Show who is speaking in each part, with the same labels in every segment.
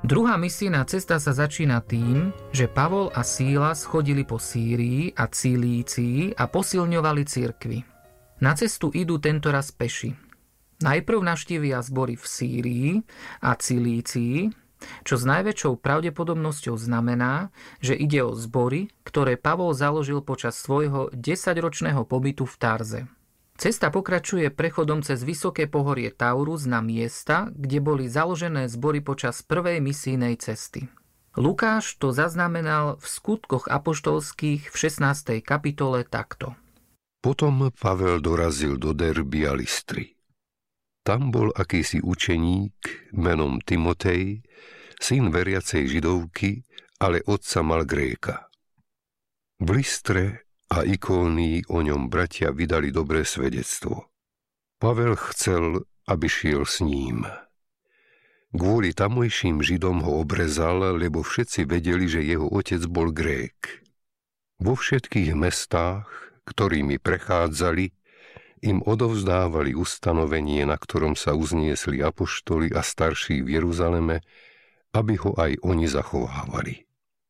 Speaker 1: Druhá misijná cesta sa začína tým, že Pavol a Sílas chodili po Sýrii a Cilícii a posilňovali cirkvi. Na cestu idú tentoraz peši. Najprv navštívia zbory v Sýrii a Cilícii, čo s najväčšou pravdepodobnosťou znamená, že ide o zbory, ktoré Pavol založil počas svojho 10-ročného pobytu v Tarze. Cesta pokračuje prechodom cez vysoké pohorie Taurus na miesta, kde boli založené zbory počas prvej misijnej cesty. Lukáš to zaznamenal v Skutkoch apoštolských v 16. kapitole takto.
Speaker 2: Potom Pavel dorazil do Derby a Lystry. Tam bol akýsi učeník menom Timotej, syn veriacej Židovky, ale otca mal Gréka. V Lystre a Ikónii o ňom bratia vydali dobré svedectvo. Pavel chcel, aby šiel s ním. Kvôli tamojším Židom ho obrezal, lebo všetci vedeli, že jeho otec bol Grék. Vo všetkých mestách, ktorými prechádzali, im odovzdávali ustanovenie, na ktorom sa uzniesli apoštoli a starší v Jeruzaleme, aby ho aj oni zachovávali.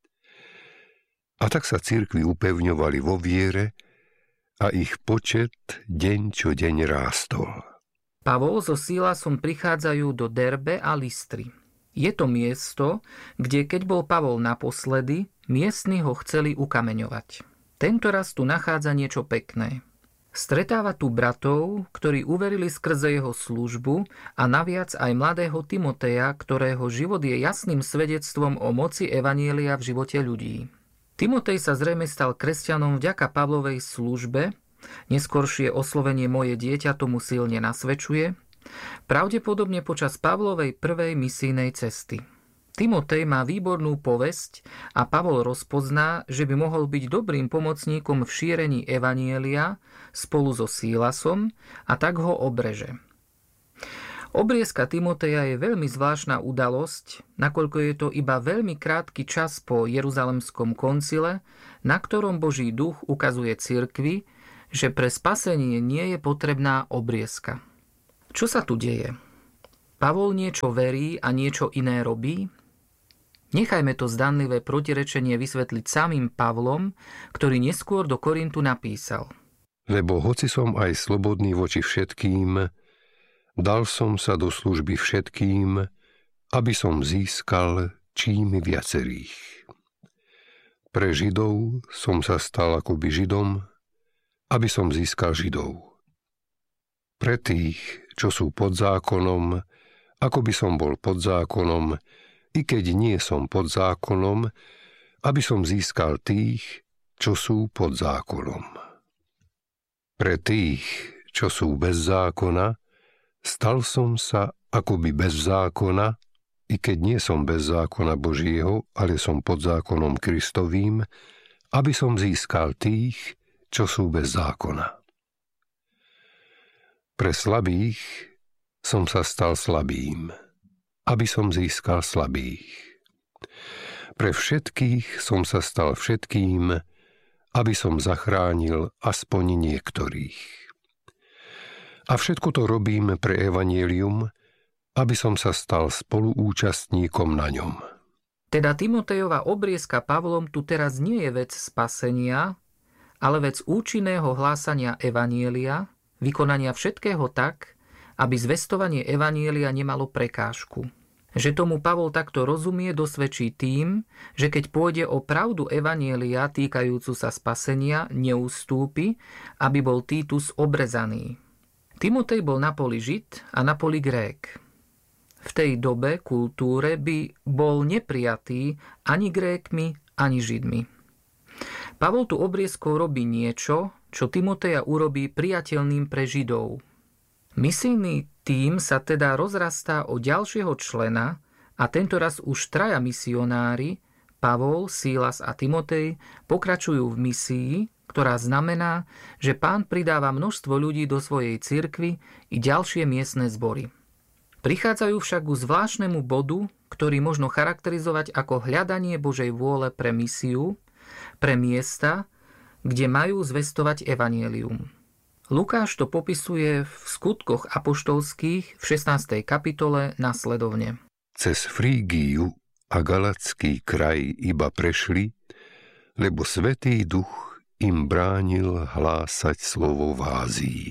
Speaker 2: A tak sa cirkvi upevňovali vo viere a ich počet deň čo deň rástol.
Speaker 1: Pavol so Sílasom prichádzajú do Derbe a Lystry. Je to miesto, kde keď bol Pavol naposledy, miestni ho chceli ukameňovať. Tentoraz tu nachádza niečo pekné. Stretáva tu bratov, ktorí uverili skrze jeho službu a naviac aj mladého Timoteja, ktorého život je jasným svedectvom o moci evanjelia v živote ľudí. Timotej sa zrejme stal kresťanom vďaka Pavlovej službe, neskoršie oslovenie moje dieťa tomu silne nasvedčuje, pravdepodobne počas Pavlovej prvej misijnej cesty. Timotej má výbornú povesť a Pavol rozpozná, že by mohol byť dobrým pomocníkom v šírení evanjelia spolu so Sílasom a tak ho obreže. Obriezka Timoteja je veľmi zvláštna udalosť, nakoľko je to iba veľmi krátky čas po Jeruzalemskom koncile, na ktorom Boží duch ukazuje cirkvi, že pre spasenie nie je potrebná obriezka. Čo sa tu deje? Pavol niečo verí a niečo iné robí? Nechajme to zdanlivé protirečenie vysvetliť samým Pavlom, ktorý neskôr do Korintu napísal.
Speaker 2: Lebo hoci som aj slobodný voči všetkým, dal som sa do služby všetkým, aby som získal čím viacerých. Pre Židov som sa stal akoby Židom, aby som získal Židov. Pre tých, čo sú pod zákonom, ako by som bol pod zákonom, i keď nie som pod zákonom, aby som získal tých, čo sú pod zákonom. Pre tých, čo sú bez zákona, stal som sa akoby bez zákona, i keď nie som bez zákona Božieho, ale som pod zákonom Kristovým, aby som získal tých, čo sú bez zákona. Pre slabých som sa stal slabým, aby som získal slabých. Pre všetkých som sa stal všetkým, aby som zachránil aspoň niektorých. A všetko to robím pre evanjelium, aby som sa stal spoluúčastníkom na ňom.
Speaker 1: Teda Timotejova obriezka Pavlom tu teraz nie je vec spasenia, ale vec účinného hlásania evanjelia, vykonania všetkého tak, aby zvestovanie evanjelia nemalo prekážku. Že tomu Pavol takto rozumie, dosvedčí tým, že keď pôjde o pravdu evanjelia týkajúcu sa spasenia, neustúpi, aby bol Titus obrezaný. Timotej bol na poli Žid a na poli Grék. V tej dobe, kultúre by bol neprijatý ani Grékmi, ani Židmi. Pavol tu obriezkou robí niečo, čo Timoteja urobí priateľným pre Židov. Misijný tím sa teda rozrastá o ďalšieho člena a tentoraz už 3 misionári, Pavol, Sílas a Timotej, pokračujú v misii, ktorá znamená, že Pán pridáva množstvo ľudí do svojej cirkvi i ďalšie miestne zbory. Prichádzajú však ku zvláštnemu bodu, ktorý možno charakterizovať ako hľadanie Božej vôle pre misiu, pre miesta, kde majú zvestovať evanjelium. Lukáš to popisuje v Skutkoch apoštolských v 16. kapitole nasledovne.
Speaker 2: Cez Frígiu a Galatský kraj iba prešli, lebo Svätý Duch im bránil hlásať slovo v Ázii.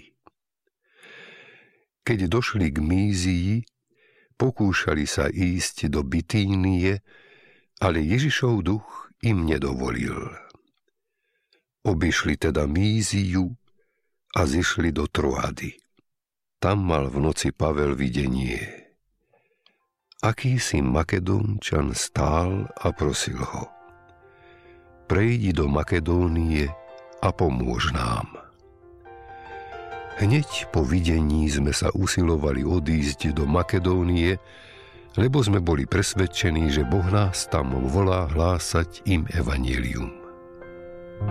Speaker 2: Keď došli k Mízii, pokúšali sa ísť do Bitínie, ale Ježišov duch im nedovolil. Obišli teda Míziu a zišli do Troady. Tam mal v noci Pavel videnie. Akýsi Makedónčan stál a prosil ho: prejdi do Makedónie a pomôž nám. Hneď po videní sme sa usilovali odísť do Makedónie, lebo sme boli presvedčení, že Boh nás tam volá hlásať im evanjelium.